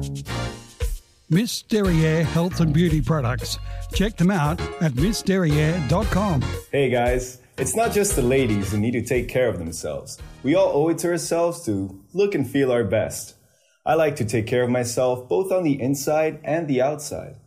Miss Derriere Health and Beauty Products. Check them out at missderriere.com. Hey guys, it's not just the ladies who need to take care of themselves. We all owe it to ourselves to look and feel our best. I like to take care of myself both on the inside and the outside.